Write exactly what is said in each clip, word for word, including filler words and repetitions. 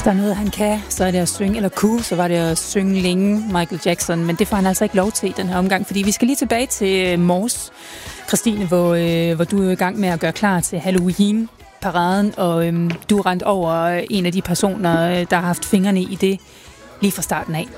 der er noget, han kan, så er det at synge, eller kunne, så var det at synge længe Michael Jackson, men det får han altså ikke lov til i den her omgang, fordi vi skal lige tilbage til Mors, Christine, hvor, øh, hvor du er i gang med at gøre klar til Halloween-paraden, og øh, du er rendt over en af de personer, der har haft fingrene i det lige fra starten af.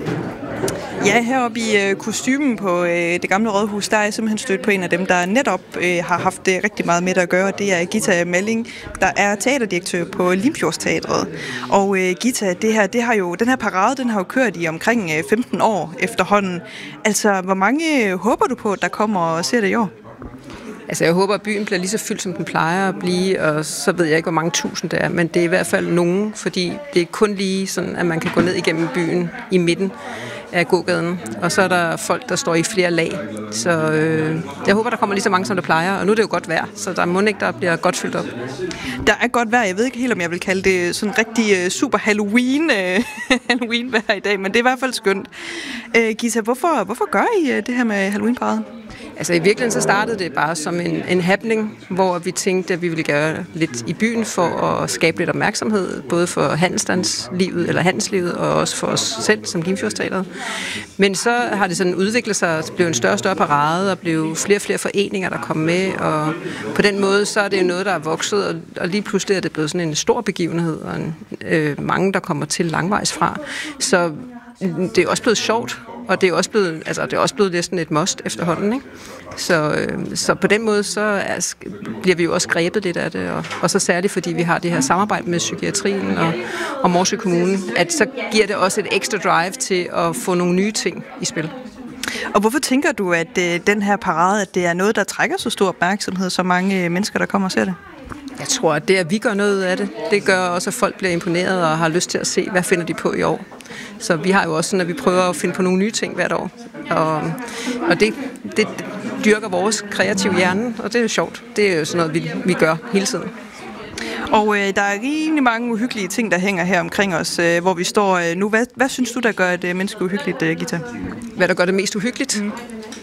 Ja, heroppe i øh, kostymen på øh, det gamle rådhus, der er jeg simpelthen stødt på en af dem, der netop øh, har haft det rigtig meget med at gøre. Det er Gita Malling, der er teaterdirektør på Limfjordsteatret. Og øh, Gita, det her, det har jo, den her parade, den har jo kørt i omkring øh, femten år efterhånden. Altså, hvor mange øh, håber du på, der kommer og ser det i år? Altså, jeg håber, at byen bliver lige så fyldt, som den plejer at blive, og så ved jeg ikke, hvor mange tusind det er, men det er i hvert fald nogen, fordi det er kun lige sådan, at man kan gå ned igennem byen i midten af gågaden, og så er der folk, der står i flere lag. Så øh, jeg håber, der kommer lige så mange, som der plejer, og nu er det jo godt vejr, så der må ikke, der bliver godt fyldt op. Der er godt vejr. Jeg ved ikke helt, om jeg vil kalde det sådan rigtig uh, super Halloween, uh, Halloween-vejr i dag, men det er i hvert fald skønt. Uh, Gita, hvorfor, hvorfor gør I uh, det her med Halloween-paraden? Altså i virkeligheden så startede det bare som en, en happening, hvor vi tænkte, at vi ville gøre lidt i byen for at skabe lidt opmærksomhed, både for handelsstandslivet eller handelslivet, og også for os selv som Limfjordsteatret. Men så har det sådan udviklet sig, at det blev en større og større parade, og blev flere og flere foreninger, der kom med, og på den måde så er det jo noget, der er vokset, og, og lige pludselig er det blevet sådan en stor begivenhed, og en, øh, mange, der kommer til langvejs fra. Så det er også blevet sjovt, og det er også blevet, altså det er også blevet næsten et must efterhånden, ikke? Så, øh, så på den måde så er, bliver vi jo også grebet lidt af det, og, og så særligt fordi vi har det her samarbejde med psykiatrien og, og Morsø Kommune, at så giver det også et ekstra drive til at få nogle nye ting i spil. Og hvorfor tænker du, at øh, den her parade, at det er noget, der trækker så stor opmærksomhed, så mange mennesker, der kommer og ser det? Jeg tror, at det, at vi gør noget af det, det gør også, at folk bliver imponeret og har lyst til at se, hvad finder de på i år. Så vi har jo også sådan, at vi prøver at finde på nogle nye ting hvert år. Og, og det, det dyrker vores kreative hjerne, og det er jo sjovt. Det er jo sådan noget, vi, vi gør hele tiden. Og øh, der er rigtig mange uhyggelige ting, der hænger her omkring os, øh, hvor vi står øh, nu. Hvad, hvad synes du, der gør et øh, menneske uhyggeligt, øh, Gita? Hvad der gør det mest uhyggeligt? Mm.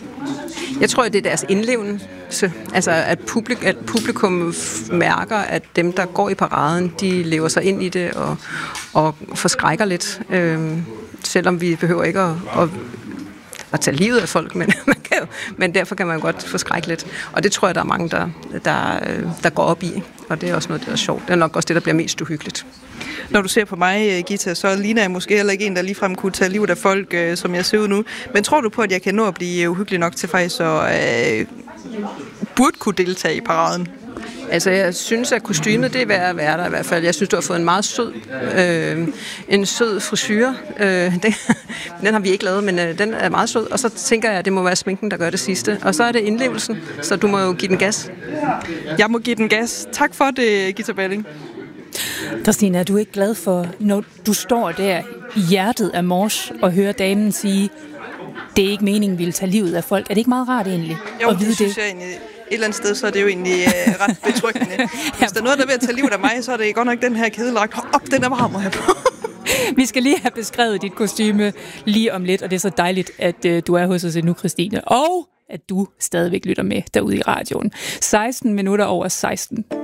Jeg tror, at det er deres indlevelse. Altså, at, publik, at publikum mærker, at dem, der går i paraden, de lever sig ind i det og, og forskrækker lidt. Øhm, selvom vi behøver ikke at, at, at tage livet af folk, men, man kan jo, men derfor kan man jo godt forskrække lidt. Og det tror jeg, der er mange, der, der, der går op i. Og det er også noget, der er sjovt. Det er nok også det, der bliver mest uhyggeligt. Når du ser på mig, Gita, så ligner jeg måske heller ikke en, der ligefrem kunne tage livet af folk, øh, som jeg ser ud nu. Men tror du på, at jeg kan nå at blive uhyggelig nok til faktisk, så øh, burde kunne deltage i paraden? Altså, jeg synes, at kostymet, det er værd at være der i hvert fald. Jeg synes, du har fået en meget sød, øh, en sød frisyre. Øh, den, den har vi ikke lavet, men øh, den er meget sød. Og så tænker jeg, at det må være sminken, der gør det sidste. Og så er det indlevelsen, så du må jo give den gas. Jeg må give den gas. Tak for det, Gita Malling. Christine, er du ikke glad for, når du står der i hjertet af Mors og hører damen sige, det er ikke meningen, vi vil tage livet af folk? Er det ikke meget rart egentlig? Jo, at vide det synes det? jeg egentlig. Et eller andet sted, så er det jo egentlig øh, ret betryggende. Hvis der er noget, der er ved at tage livet af mig, så er det godt nok den her kæde lagt op, den er varm at have på. Vi skal lige have beskrevet dit kostyme lige om lidt, og det er så dejligt, at øh, du er hos os nu, Christine. Og at du stadigvæk lytter med derude i radioen. seksten minutter over seksten.